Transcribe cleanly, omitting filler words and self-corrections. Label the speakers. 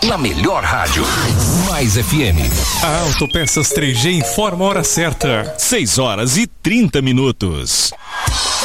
Speaker 1: Na melhor rádio, Mais FM.
Speaker 2: A Autopeças 3G informa a hora certa.
Speaker 3: 6 horas e 30 minutos.